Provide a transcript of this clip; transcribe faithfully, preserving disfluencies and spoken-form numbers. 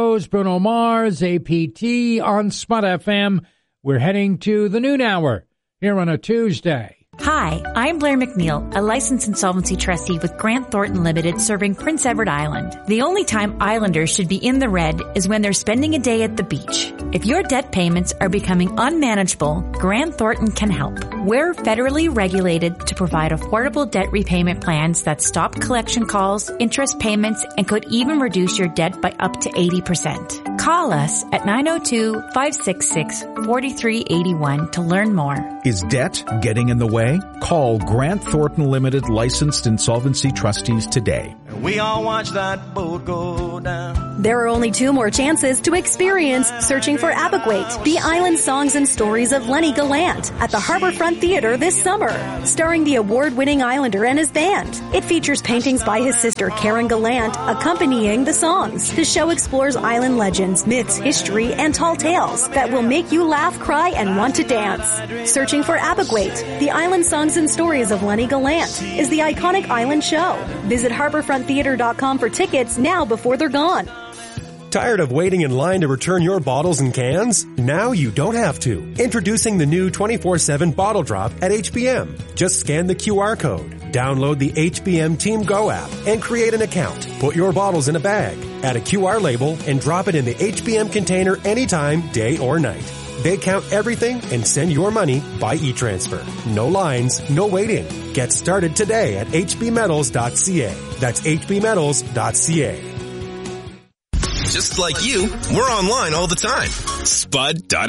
Rose, Bruno Mars, A P T on Smut F M. We're heading to the noon hour here on a Tuesday. Hi, I'm Blair McNeil, a licensed insolvency trustee with Grant Thornton Limited serving Prince Edward Island. The only time islanders should be in the red is when they're spending a day at the beach. If your debt payments are becoming unmanageable, Grant Thornton can help. We're federally regulated to provide affordable debt repayment plans that stop collection calls, interest payments, and could even reduce your debt by up to eighty percent. Call us at nine oh two, five six six, four three eight one to learn more. Is debt getting in the way? Call Grant Thornton Limited licensed insolvency trustees today. We all watch that boat go down. There are only two more chances to experience Searching for Abiquate, the island songs and stories of Lenny Gallant at the Harborfront Theater this summer, starring the award-winning Islander and his band. It features paintings by his sister Karen Gallant accompanying the songs. The show explores island legends, myths, history, and tall tales that will make you laugh, cry, and want to dance. Searching for Abiquate, the island songs and stories of Lenny Gallant, is the iconic island show. Visit harborfront theater dot com for tickets now before they're gone. Tired of waiting in line to return your bottles and cans? Now you don't have to. Introducing the new twenty-four seven Bottle Drop at H B M. Just scan the Q R code, download the H B M Team Go app, and create an account. Put your bottles in a bag, add a Q R label, and drop it in the H B M container anytime, day or night. They count everything and send your money by e-transfer. No lines, no waiting. Get started today at h b metals dot c a. That's h b metals dot c a. Just like you, we're online all the time. Spud dot